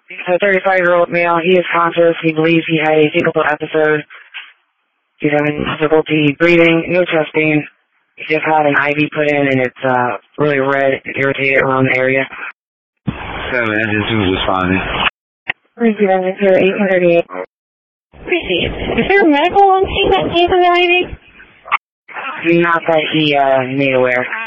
A 35-year-old male. He is conscious. He believes he had a syncopal episode. He's having difficulty breathing, no chest pain. He just had an IV put in, and it's really red and irritated around the area. 7, engine 2 responding. Repeat, engine 2, 838. Repeat. Is there a medical on scene that came from the IV? Not that he made aware.